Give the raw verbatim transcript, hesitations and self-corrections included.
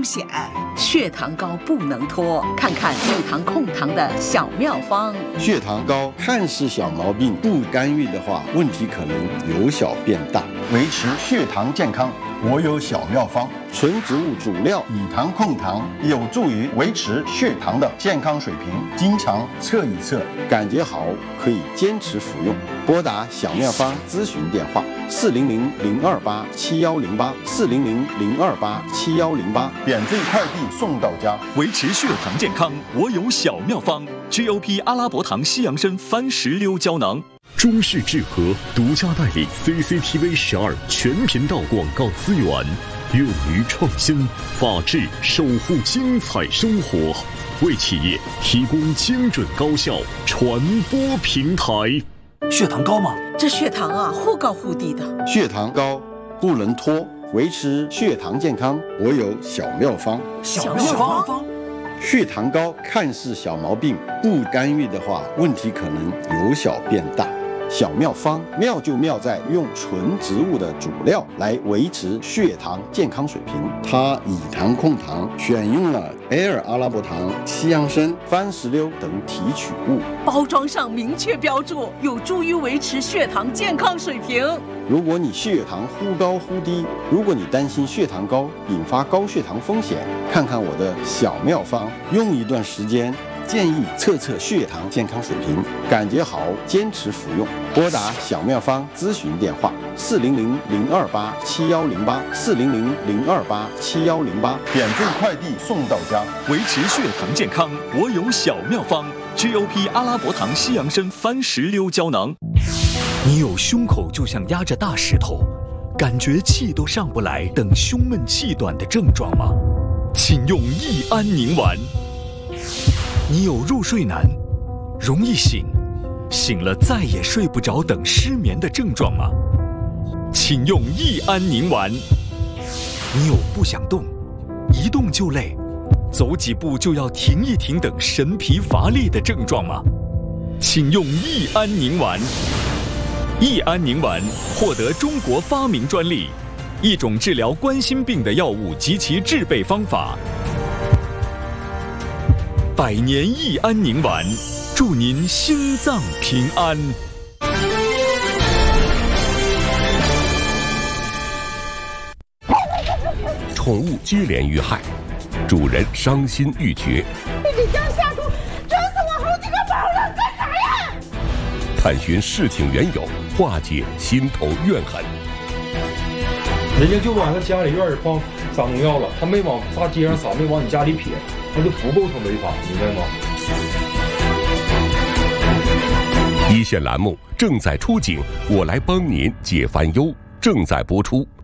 险。 血糖高不能拖，看看血糖控糖的小妙方。 血糖高看似小毛病，不干预的话，问题可能由小变大。 维持血糖健康，我有小妙方。 纯植物主料以糖控糖，有助于维持血糖的健康水平。经常测一测， 感觉好可以坚持服用。拨打小妙方咨询电话：四零零零二八七幺零八，四零零零二八七幺零八， 免费快递送到家。 维持血糖健康，我有小妙方。G O P 阿拉伯糖西洋参番石榴胶囊。 中式智和独家代理 C C T V 十二全频道广告资源，勇于创新，法治守护精彩生活，为企业提供精准高效传播平台。 血糖高吗？ 这血糖啊，忽高忽低的。 血糖高不能拖，维持血糖健康，我有小妙方。 小妙方。 血糖高看似小毛病，不干预的话，问题可能由小变大。小妙方妙就妙在用纯植物的主料来维持血糖健康水平。它以糖控糖，选用了埃尔阿拉伯糖、西洋参、番石榴等提取物， 包装上明确标注，有助于维持血糖健康水平。 如果你血糖忽高忽低，如果你担心血糖高引发高血糖风险，看看我的小妙方，用一段时间，建议测测血糖健康水平，感觉好坚持服用。拨打小妙方咨询电话：四零零零二八七幺零八，四零零零二八七幺零八， 免费快递送到家。 维持血糖健康，我有小妙方。G O P 阿拉伯糖西洋参番石榴胶囊。 你有胸口就像压着大石头，感觉气都上不来等胸闷气短的症状吗？请用益安宁丸。你有入睡难、容易醒、醒了再也睡不着等失眠的症状吗？请用益安宁丸。你有不想动、一动就累、走几步就要停一停等神疲乏力的症状吗？请用益安宁丸。益安宁丸获得中国发明专利，一种治疗冠心病的药物及其制备方法。百年益安宁丸，祝您心脏平安。 宠物接连遇害，主人伤心欲绝。 你这家下毒，整死我好几个宝了，干啥呀？ 探寻事情缘由，化解心头怨恨。 人家就往他家里院放撒农药了，他没往大街上撒，没往你家里撇，那就不构成违法，明白吗？ 一线栏目正在出警，我来帮您解烦忧，正在播出。